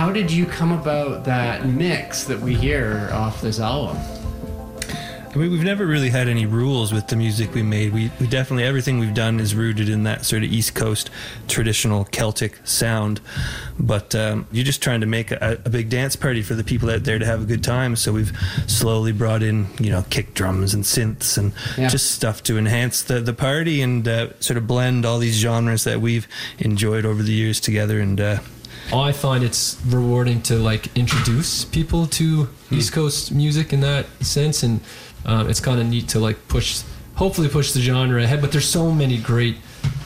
how did you come about that mix that we hear off this album? I mean, we've never really had any rules with the music we made. We definitely, everything we've done is rooted in that sort of East Coast traditional Celtic sound. But you're just trying to make a big dance party for the people out there to have a good time. So we've slowly brought in, kick drums and synths and just stuff to enhance the party and sort of blend all these genres that we've enjoyed over the years together. And I find it's rewarding to introduce people to East Coast music in that sense, and it's kind of neat to hopefully push the genre ahead. But there's so many great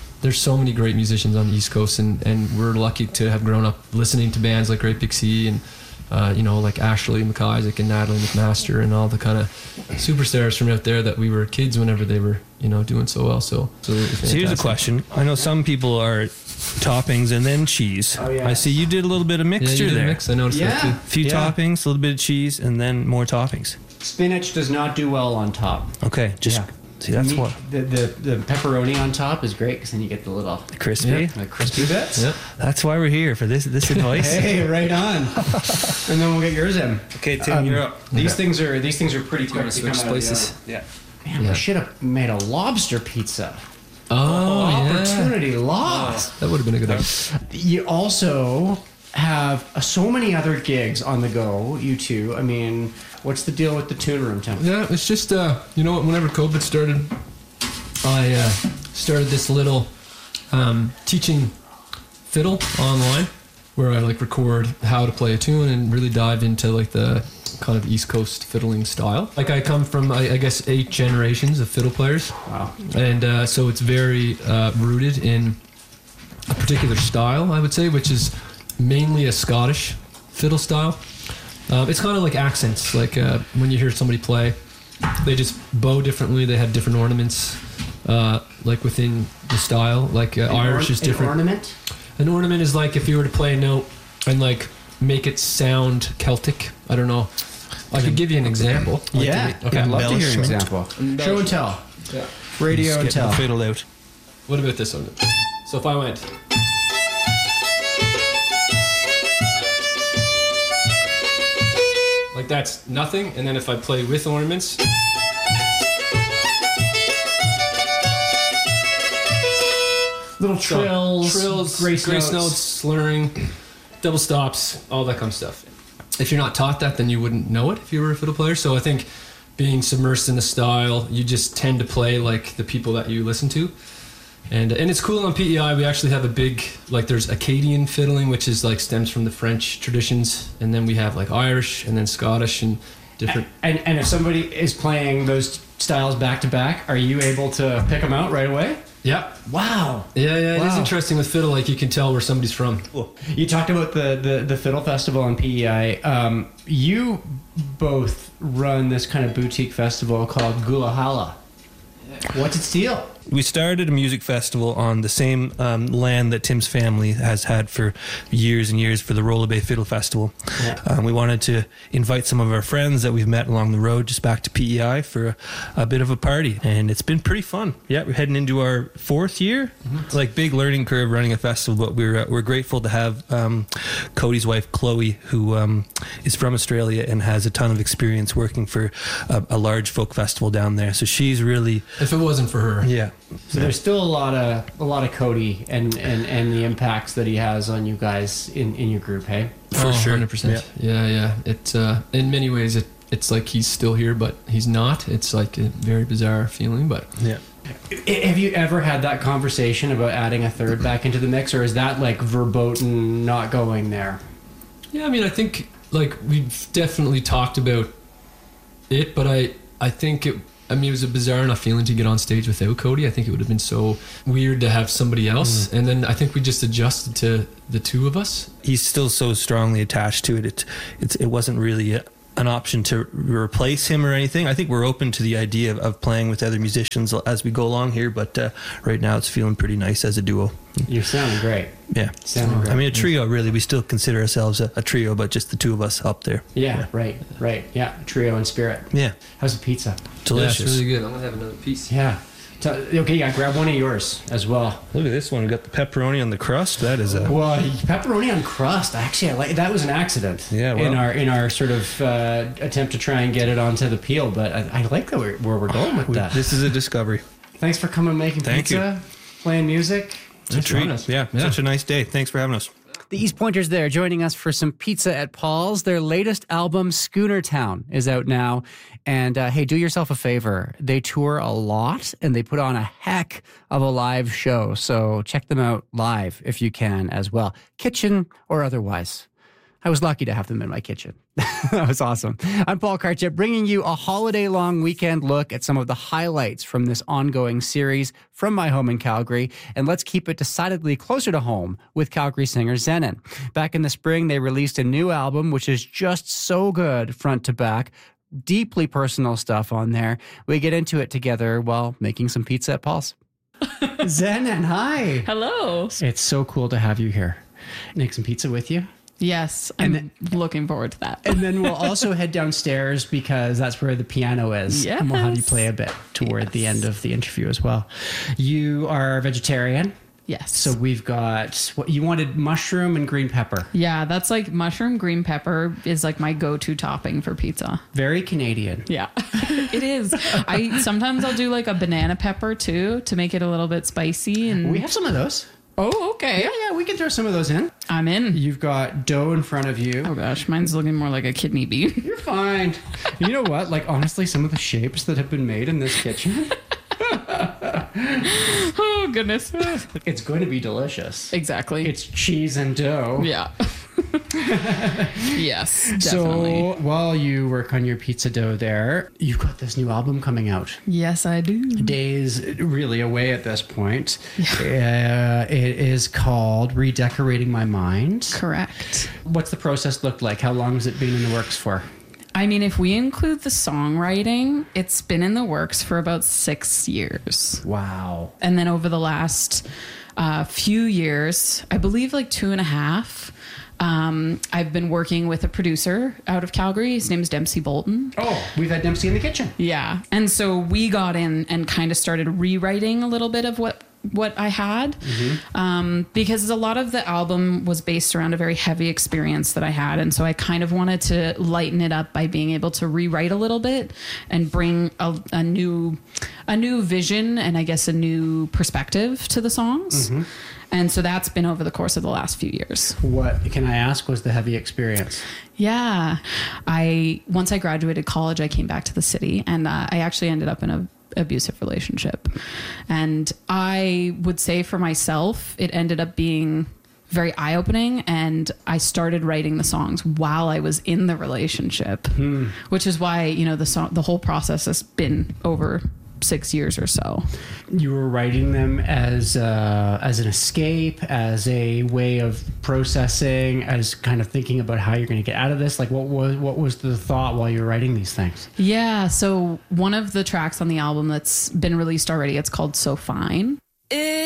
musicians on the East Coast, and we're lucky to have grown up listening to bands like Great Big Sea and like Ashley McIsaac and Natalie McMaster and all the kind of superstars from out there that we were kids whenever they were doing so well. So here's a question. I know some people are toppings and then cheese. Oh, yeah. I see you did a little bit of mixture there. Mix. I noticed that too. A few toppings, a little bit of cheese, and then more toppings. Spinach does not do well on top. Okay, see, that's what the pepperoni on top is great because then you get the little crispy, the crispy bits. Yep. That's why we're here for this advice. Hey, right on. And then we'll get yours in. Okay, Tim, you're up. These things are pretty quick to switch come out. places? Yeah. Man, we should have made a lobster pizza. Oh, Opportunity lost. That would have been a good idea. You also have so many other gigs on the go, you two. I mean, what's the deal with the Tune Room, Tim? Yeah, it's just, whenever COVID started, I started this little teaching fiddle online where I record how to play a tune and really dive into the kind of East Coast fiddling style. I come from, I guess, 8 generations of fiddle players. Wow. And so it's very rooted in a particular style, I would say, which is mainly a Scottish fiddle style. It's kind of like accents. When you hear somebody play, they just bow differently. They have different ornaments, within the style. Irish is different. An ornament? An ornament is if you were to play a note and make it sound Celtic. I don't know. I could give you an example. Yeah. Okay. I'd love to hear an example. Show and tell. Yeah. Radio and tell. The fiddle out. What about this one? So if I went. That's nothing, and then if I play with ornaments, little trills, grace notes, slurring, double stops, all that kind of stuff. If you're not taught that, then you wouldn't know it if you were a fiddle player. So I think being submersed in the style, you just tend to play like the people that you listen to. And it's cool on PEI. We actually have a big there's Acadian fiddling, which is stems from the French traditions, and then we have Irish and then Scottish and different. And if somebody is playing those styles back to back, are you able to pick them out right away? Yeah. Wow. Yeah. It is Wow. interesting with fiddle. You can tell where somebody's from. Cool. You talked about the Fiddle Festival on PEI. You both run this kind of boutique festival called Gulahala. What's its deal? We started a music festival on the same land that Tim's family has had for years and years for the Rolla Bay Fiddle Festival. Yeah. We wanted to invite some of our friends that we've met along the road just back to PEI for a bit of a party. And it's been pretty fun. Yeah, we're heading into our 4th year. Mm-hmm. Big learning curve running a festival, but we're grateful to have Cody's wife, Chloe, who is from Australia and has a ton of experience working for a large folk festival down there. So she's really... If it wasn't for her. Yeah. So there's still a lot of Cody and the impacts that he has on you guys in your group, hey? For sure. 100%. Yeah. It in many ways it's like he's still here, but he's not. It's a very bizarre feeling, but yeah. Have you ever had that conversation about adding a third back into the mix, or is that verboten not going there? Yeah, I mean, I think we've definitely talked about it, but I think it was a bizarre enough feeling to get on stage without Cody. I think it would have been so weird to have somebody else. And then I think we just adjusted to the two of us. He's still so strongly attached to it. It wasn't really an option to replace him or anything. I think we're open to the idea of playing with other musicians as we go along here, but right now it's feeling pretty nice as a duo. You're sounding great. Yeah. Sounding great. I mean, a trio, really. We still consider ourselves a trio, but just the two of us up there. Yeah. Right. Yeah, trio and spirit. Yeah. How's the pizza? Delicious. Yeah, it's really good. I'm going to have another piece. Yeah. Okay, yeah, grab one of yours as well. Look at this one. We got the pepperoni on the crust. That is a... Well, pepperoni on crust. Actually, I like that. Was an accident. Yeah, well. In our sort of attempt to try and get it onto the peel, but I like that where we're going with that. This is a discovery. Thanks for coming, making Thank pizza, playing music. It's a treat. Yeah, such a nice day. Thanks for having us. The East Pointers there joining us for some pizza at Paul's. Their latest album, Schooner Town, is out now. And hey, do yourself a favor. They tour a lot and they put on a heck of a live show. So check them out live if you can as well, kitchen or otherwise. I was lucky to have them in my kitchen. That was awesome. I'm Paul Karchep, bringing you a holiday-long weekend look at some of the highlights from this ongoing series from my home in Calgary. And let's keep it decidedly closer to home with Calgary singer Zenon. Back in the spring, they released a new album, which is just so good front to back. Deeply personal stuff on there. We get into it together while making some pizza at Paul's. Zenon, hi. Hello. It's so cool to have you here. Make some pizza with you. Yes, I'm looking forward to that. And then we'll also head downstairs because that's where the piano is. Yes. And we'll have you play a bit toward the end of the interview as well. You are vegetarian. Yes. So we've got what you wanted: mushroom and green pepper. Yeah, that's like mushroom, green pepper is like my go-to topping for pizza. Very Canadian. Yeah, it is. Sometimes I'll do like a banana pepper too to make it a little bit spicy. And We have some of those. oh, okay. Yeah, we can throw some of those in. I'm in. You've got dough in front of you. Oh gosh, mine's looking more like a kidney bean. You're fine. You know what? Like, honestly, some of the shapes that have been made in this kitchen, Oh goodness. it's going to be delicious. Exactly. It's cheese and dough. Yeah. Yes, definitely. So while you work on your pizza dough there, you've got this new album coming out. Yes, I do. Days really away at this point. It is called Redecorating My Mind. Correct. What's the process looked like? How long has it been in the works for? I mean, if we include the songwriting, it's been in the works for about 6 years. Wow. And then over the last few years, I believe like 2.5, I've been working with a producer out of Calgary. His name is Dempsey Bolton. Oh, we've had Dempsey in the kitchen. Yeah. And so we got in and kind of started rewriting a little bit of what I had, because a lot of the album was based around a very heavy experience that I had. And so I kind of wanted to lighten it up by being able to rewrite a little bit and bring a new vision and I guess a new perspective to the songs. And so that's been over the course of the last few years. What, can I ask, was the heavy experience? Yeah. Once I graduated college, I came back to the city and I actually ended up in a abusive relationship. And I would say for myself, it ended up being very eye-opening, and I started writing the songs while I was in the relationship, which is why, the whole process has been over 6 years or so. You were writing them as an escape, as a way of processing, as kind of thinking about how you're going to get out of this. Like, what was the thought while you were writing these things? Yeah, so one of the tracks on the album that's been released already, it's called So Fine. It